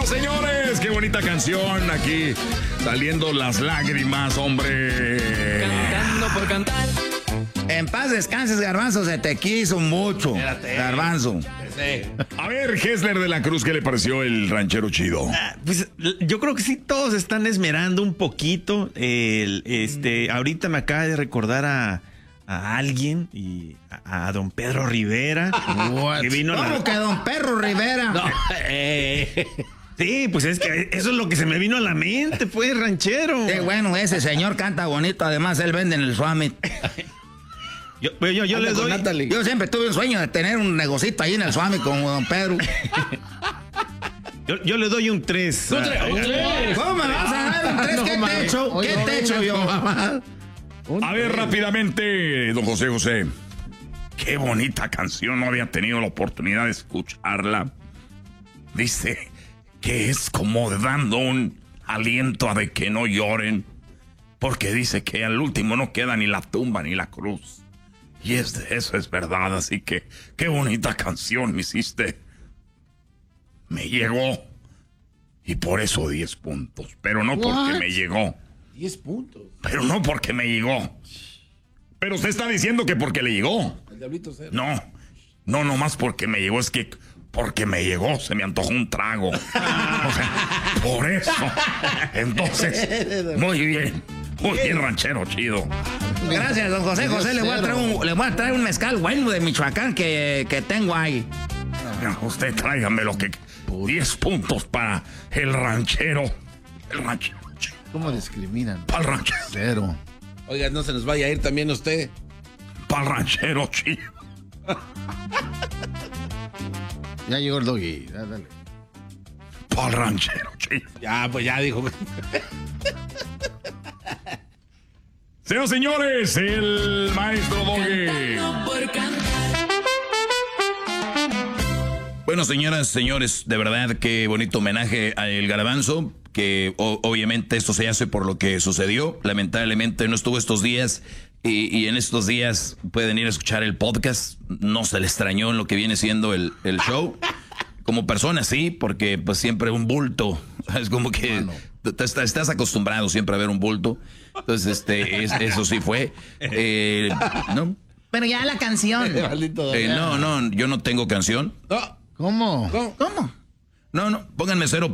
Señores, qué bonita canción aquí, saliendo las lágrimas, hombre. Cantando por cantar. En paz descanses, Garbanzo, se te quiso mucho. Espérate. Garbanzo. Sí. A ver, Hessler de la Cruz, ¿qué le pareció el ranchero chido? Pues yo creo que sí, todos están esmerando un poquito. Ahorita me acaba de recordar a alguien y a don Pedro Rivera. Que vino ¿Cómo que don Perro Rivera? No, Sí, pues es que eso es lo que se me vino a la mente, pues, ranchero. Qué bueno, ese señor canta bonito. Además, él vende en el Summit. Yo le doy. Natalie. Yo siempre tuve un sueño de tener un negocito ahí en el Summit como don Pedro. Yo le doy un 3. ¿Cómo me vas a dar un 3? ¿Qué te echo? ¿Qué te echo yo, mamá? A ver, rápidamente, don José. Qué bonita canción, no había tenido la oportunidad de escucharla. Dice que es como dando un aliento a de que no lloren, porque dice que al último no queda ni la tumba ni la cruz. Y eso es verdad, así que qué bonita canción me hiciste. Me llegó. Y por eso 10 puntos, pero no porque me llegó. 10 puntos. Pero no porque me llegó. Pero usted está diciendo que porque le llegó. El diablito cero. No, nomás porque me llegó. Es que porque me llegó, se me antojó un trago. O sea, por eso. Entonces, muy bien, ranchero chido. Gracias, don José. José, le voy a traer un mezcal bueno de Michoacán que tengo ahí. Usted tráigame lo que... 10 puntos para el ranchero. El ranchero chido. ¿Cómo discriminan? Para el ranchero. Cero. Oiga, no se nos vaya a ir también usted. Para el ranchero chido. Ya llegó el doggy. Dale. Para el ranchero chido. Ya, pues ya dijo. Señores, el maestro Doggy. Por cantar. Bueno, señoras, señores, de verdad qué bonito homenaje al Garbanzo, que obviamente esto se hace por lo que sucedió. Lamentablemente no estuvo estos días y en estos días pueden ir a escuchar el podcast. No se le extrañó en lo que viene siendo el show. Como persona, sí, porque pues siempre un bulto. Es como que estás acostumbrado siempre a ver un bulto. Entonces, eso sí fue. ¿No? Pero ya la canción. No, yo no tengo canción. No. ¿Cómo? ¿Cómo? ¿Cómo? No, pónganme 0